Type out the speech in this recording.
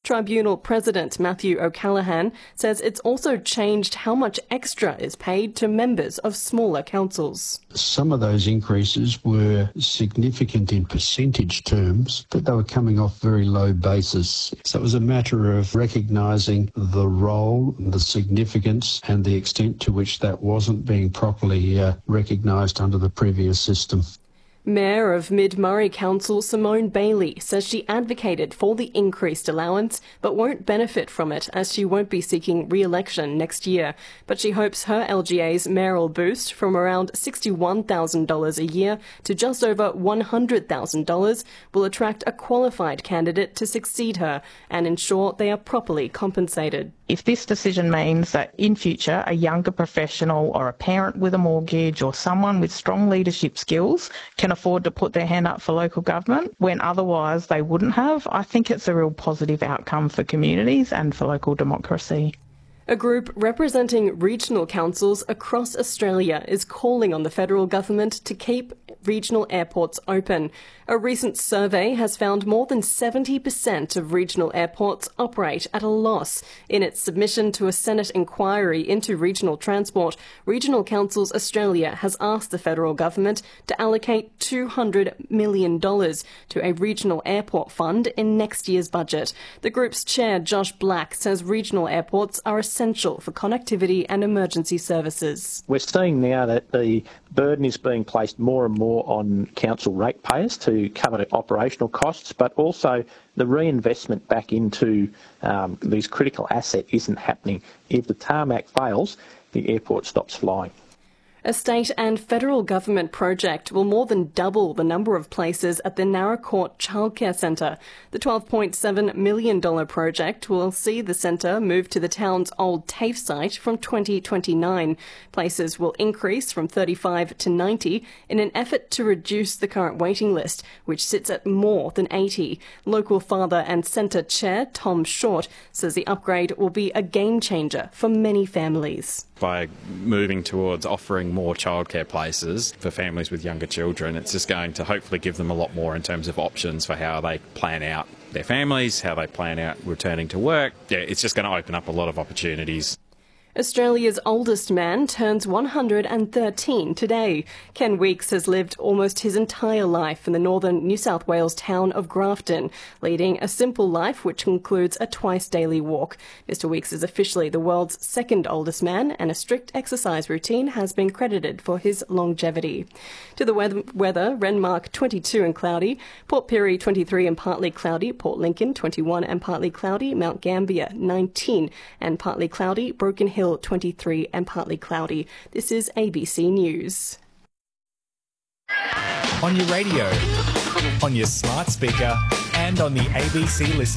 Tribunal President Matthew O'Callaghan says it's also changed how much extra is paid to members of smaller councils. Some of those increases were significant in percentage terms, but they were coming off very low basis. So it was a matter of recognising the role, the significance and the extent to which that wasn't being properly recognised under the previous system. Mayor of Mid-Murray Council Simone Bailey says she advocated for the increased allowance but won't benefit from it as she won't be seeking re-election next year. But she hopes her LGA's mayoral boost from around $61,000 a year to just over $100,000 will attract a qualified candidate to succeed her and ensure they are properly compensated. If this decision means that in future a younger professional or a parent with a mortgage or someone with strong leadership skills can afford to put their hand up for local government when otherwise they wouldn't have, I think it's a real positive outcome for communities and for local democracy. A group representing regional councils across Australia is calling on the federal government to keep regional airports open. A recent survey has found more than 70% of regional airports operate at a loss. In its submission to a Senate inquiry into regional transport, Regional Councils Australia has asked the federal government to allocate $200 million to a regional airport fund in next year's budget. The group's chair, Josh Black, says regional airports are essential for connectivity and emergency services. We're seeing now that the burden is being placed more and more on council ratepayers to cover the operational costs, but also the reinvestment back into these critical assets isn't happening. If the tarmac fails, the airport stops flying. A state and federal government project will more than double the number of places at the Naracoorte Childcare Centre. The $12.7 million project will see the centre move to the town's old TAFE site from 2029. Places will increase from 35 to 90 in an effort to reduce the current waiting list, which sits at more than 80. Local father and centre chair Tom Short says the upgrade will be a game changer for many families. By moving towards offering more childcare places for families with younger children, it's just going to hopefully give them a lot more in terms of options for how they plan out their families, how they plan out returning to work. Yeah, it's just going to open up a lot of opportunities. Australia's oldest man turns 113 today. Ken Weeks has lived almost his entire life in the northern New South Wales town of Grafton, leading a simple life which includes a twice-daily walk. Mr Weeks is officially the world's second oldest man, and a strict exercise routine has been credited for his longevity. To the weather, Renmark 22 and cloudy, Port Pirie 23 and partly cloudy, Port Lincoln 21 and partly cloudy, Mount Gambier 19 and partly cloudy, Broken Hill 23 and partly cloudy. This is ABC News. On your radio, on your smart speaker, and on the ABC Listen